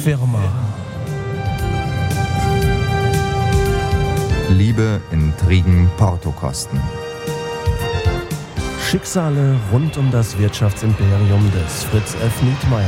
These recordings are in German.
Firma. Liebe, Intrigen, Portokosten. Schicksale rund um das Wirtschaftsimperium des Fritz F. Nietmeyer.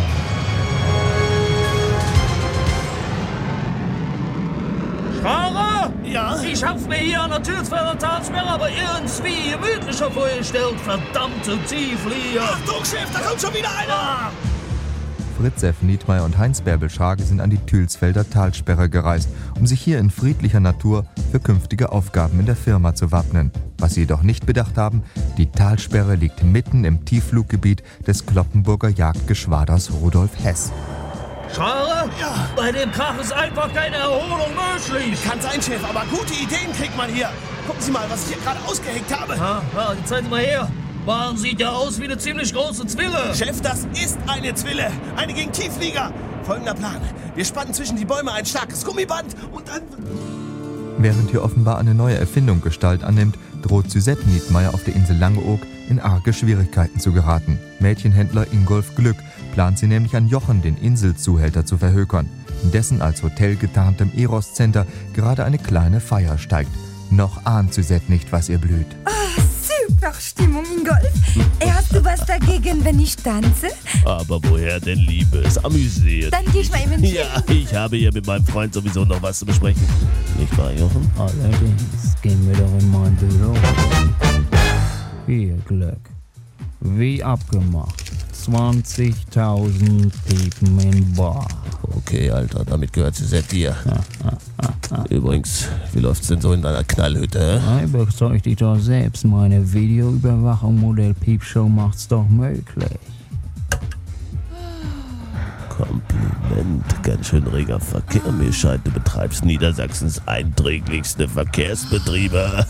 Fahrer? Ja? Ich hab's mir hier an der Türsfelder Talsperre aber irgendwie gemütlicher vorgestellt. Verdammte Tieflieger. Achtung, Chef, da kommt schon wieder einer! Fritz F. Nietmeyer und Heinz Bärbel-Scharge sind an die Tülsfelder Talsperre gereist, um sich hier in friedlicher Natur für künftige Aufgaben in der Firma zu wappnen. Was sie jedoch nicht bedacht haben, die Talsperre liegt mitten im Tieffluggebiet des Cloppenburger Jagdgeschwaders Rudolf Hess. Schare? Ja. Bei dem Krach ist einfach keine Erholung möglich. Kann sein, Chef, aber gute Ideen kriegt man hier. Gucken Sie mal, was ich hier gerade ausgeheckt habe. Ja, die zeigen Sie mal her. Mann, sieht ja aus wie eine ziemlich große Zwille. Chef, das ist eine Zwille. Eine gegen Tiefflieger. Folgender Plan. Wir spannen zwischen die Bäume ein starkes Gummiband und dann... Während hier offenbar eine neue Erfindung Gestalt annimmt, droht Suzette Nietmeyer auf der Insel Langeoog in arge Schwierigkeiten zu geraten. Mädchenhändler Ingolf Glück plant sie nämlich an Jochen, den Inselzuhälter, zu verhökern, in dessen als Hotel getarntem Eros Center gerade eine kleine Feier steigt. Noch ahnt Suzette nicht, was ihr blüht. Super Stimmung, Ingolf. Hast du was dagegen, wenn ich tanze? Aber woher denn, Liebes? Amüsiert. Dann geh ich mal eben Ja, ich habe hier mit meinem Freund sowieso noch was zu besprechen. Nicht wahr, Jochen? Allerdings, gehen wir doch in mein Büro. Hier, Glück. Wie abgemacht. 20.000 Piepen in Bar. Okay, Alter, damit gehört Suzette dir. Übrigens, wie läuft's denn so in deiner Knallhütte? Überzeug dich doch selbst, meine Videoüberwachung Modell Piepshow macht's doch möglich. Kompliment, ganz schön reger Verkehr. Mir scheint, du betreibst Niedersachsens einträglichste Verkehrsbetriebe.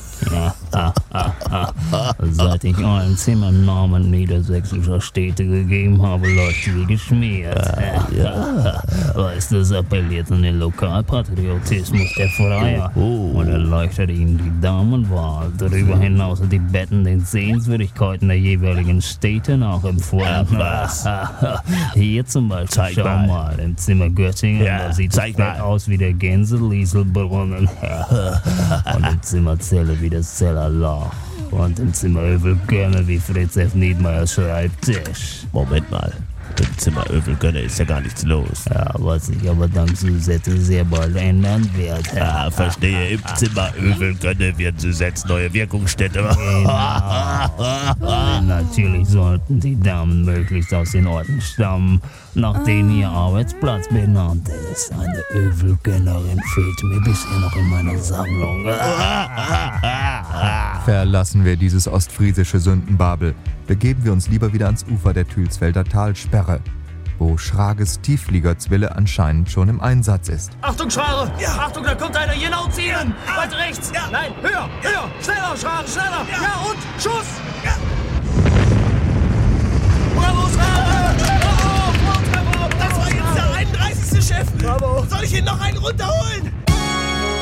Seit ich allen Zimmern Namen niedersächsischer Städte gegeben habe, läuft wie geschmiert. Weißt du, es appelliert an den Lokalpatriotismus der Freier und erleichtert ihnen die Damenwahl. Darüber hinaus sind die Betten den Sehenswürdigkeiten der jeweiligen Städte nachempfunden. Was? Hier zum Beispiel, schau mal, im Zimmer Göttingen, da sieht das Bett aus wie der Gänselieselbrunnen. Und im Zimmer Celle wie das Zellerloch. Und im Zimmer Övelgönne wie Fritz F. Nietmeyers Schreibtisch. Moment mal, im Zimmer Övelgönne ist ja gar nichts los. Ja, was sich aber dank Suzette sehr bald ändern wird. Verstehe, im Zimmer Övelgönne wird Suzettes neue Wirkungsstätte. Natürlich sollten die Damen möglichst aus den Orten stammen, nach denen ihr Arbeitsplatz benannt ist. Eine Övelgönnerin fehlt mir bisher noch in meiner Sammlung. Verlassen wir dieses ostfriesische Sündenbabel, begeben wir uns lieber wieder ans Ufer der Tülsfelder Talsperre, wo Schrages Tieffliegerzwille anscheinend schon im Einsatz ist. Achtung, Schare! Ja. Achtung, da kommt einer! Genau zielen! Weiter rechts! Ja. Nein, höher! Schneller, Schare, schneller! Ja, und Schuss! Ja.